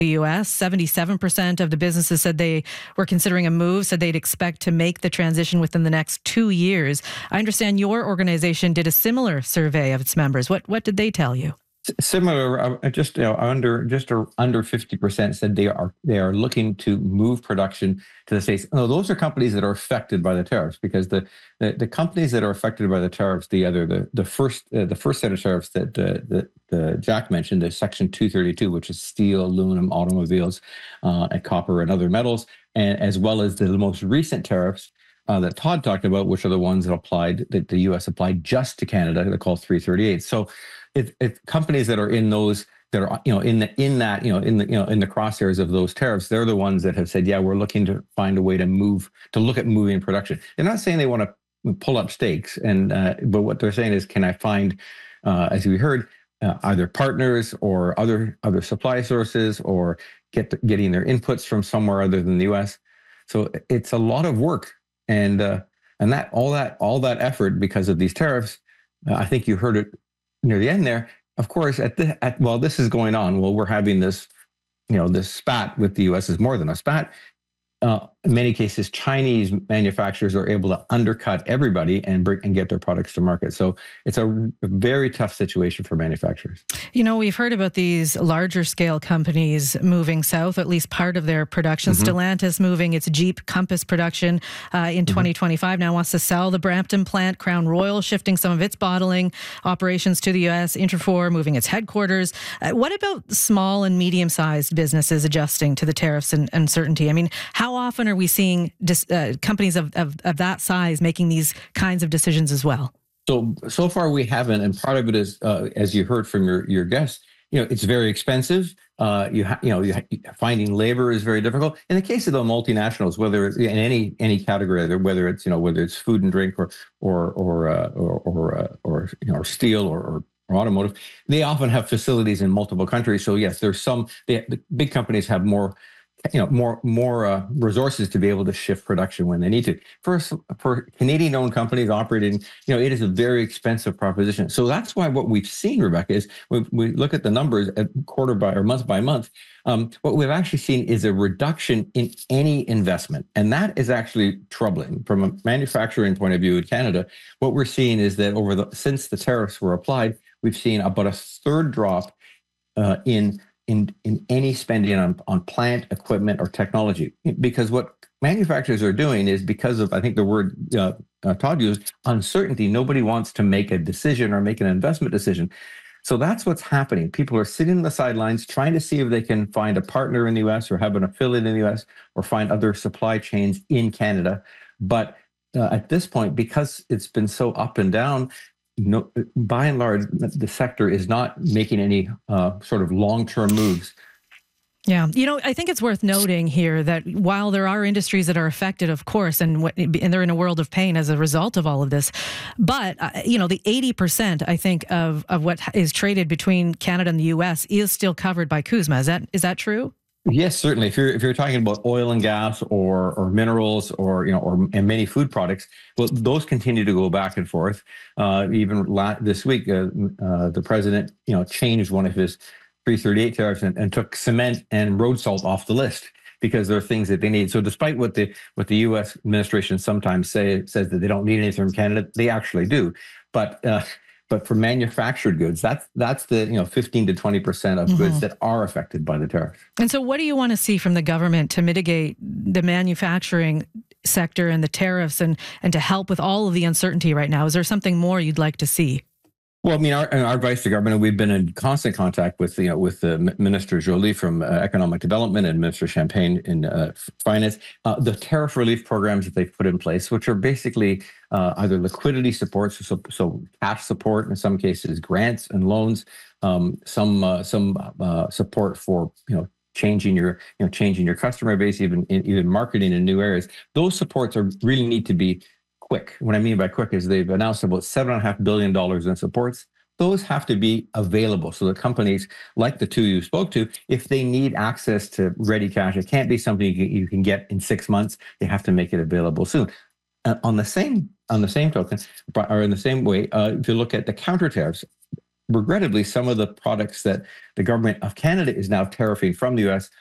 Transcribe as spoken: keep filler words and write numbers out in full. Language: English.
the U S. seventy-seven percent of the businesses said they were considering a move, said they'd expect to make the transition within the next two years. I understand your organization did a similar survey of its members. What what did they tell you? Similar, uh, just you know, under just a, under fifty percent said they are they are looking to move production to the States. No, those are companies that are affected by the tariffs, because the the, the companies that are affected by the tariffs, the other the the first uh, the first set of tariffs that uh, that uh, Jack mentioned, the Section two thirty-two, which is steel, aluminum, automobiles, uh, and copper and other metals, and as well as the most recent tariffs Uh, that Todd talked about, which are the ones that applied, that the U S applied just to Canada. They're called three thirty-eight. So, if, if companies that are in those, that are you know in the in that you know in the you know in the crosshairs of those tariffs, they're the ones that have said, yeah, we're looking to find a way to move to look at moving production. They're not saying they want to pull up stakes, and uh, but what they're saying is, can I find, uh, as we heard, uh, either partners or other other supply sources, or get the, getting their inputs from somewhere other than the U S. So it's a lot of work. And uh, and that all that all that effort because of these tariffs, uh, I think you heard it near the end there. Of course, at the at, while this is going on, while we're having this, you know, this spat with the U S is more than a spat. Uh, in many cases, Chinese manufacturers are able to undercut everybody and bring and get their products to market. So it's a, a very tough situation for manufacturers. You know, we've heard about these larger scale companies moving south, at least part of their production. Mm-hmm. Stellantis moving its Jeep Compass production uh, in mm-hmm. twenty twenty-five, now wants to sell the Brampton plant. Crown Royal shifting some of its bottling operations to the U S. Interfor moving its headquarters. Uh, what about small and medium-sized businesses adjusting to the tariffs and uncertainty? I mean, how often are we seeing dis, uh, companies of, of, of that size making these kinds of decisions as well? So, so far we haven't. And part of it is, uh, as you heard from your, your guest, you know, it's very expensive. Uh, you, ha- you know, you ha- finding labor is very difficult. In the case of the multinationals, whether it's in any any category, whether it's you know whether it's food and drink or or or uh, or or, uh, or you know or steel or, or or automotive, they often have facilities in multiple countries. So yes, there's some. They, the big companies have more. You know, more more uh, resources to be able to shift production when they need to. For for Canadian-owned companies operating, you know, it is a very expensive proposition. So that's why what we've seen, Rebecca, is when we look at the numbers at quarter by or month by month. Um, what we've actually seen is a reduction in any investment, and that is actually troubling from a manufacturing point of view in Canada. What we're seeing is that over the since the tariffs were applied, we've seen about a third drop uh, in. In, in any spending on, on plant, equipment, or technology. Because what manufacturers are doing is, because of, I think the word uh, uh, Todd used, uncertainty, nobody wants to make a decision or make an investment decision. So that's what's happening. People are sitting on the sidelines trying to see if they can find a partner in the U S or have an affiliate in the U S or find other supply chains in Canada. But uh, at this point, because it's been so up and down, No, by and large, the sector is not making any uh, sort of long-term moves. Yeah. You know, I think it's worth noting here that while there are industries that are affected, of course, and and they're in a world of pain as a result of all of this, but, uh, you know, the eighty percent, I think, of, of what is traded between Canada and the U S is still covered by CUSMA. Is that is that true? Yes, certainly. If you're if you're talking about oil and gas or or minerals or you know or and many food products, well, those continue to go back and forth. Uh, even la- this week, uh, uh, the president you know changed one of his three thirty-eight tariffs and, and took cement and road salt off the list because there are things that they need. So, despite what the what the U S administration sometimes say says that they don't need anything from Canada, they actually do. But uh, But for manufactured goods, that's that's the you know fifteen to twenty percent of mm-hmm. goods that are affected by the tariff. And so, what do you want to see from the government to mitigate the manufacturing sector and the tariffs, and and to help with all of the uncertainty right now? Is there something more you'd like to see? Well, I mean, our, our advice to government, we've been in constant contact with you know with the Minister Joly from uh, Economic Development and Minister Champagne in uh, Finance. Uh, the tariff relief programs that they've put in place, which are basically uh, either liquidity support, so, so cash support, in some cases grants and loans, um, some uh, some uh, support for you know changing your you know changing your customer base, even even marketing in new areas. Those supports are really need to be quick. What I mean by quick is they've announced about seven and a half billion dollars in supports. Those have to be available so that companies like the two you spoke to, if they need access to ready cash, it can't be something you can, you can get in six months. They have to make it available soon. Uh, on the same on the same token, or in the same way, uh, if you look at the counter tariffs, regrettably, some of the products that the government of Canada is now tariffing from the U S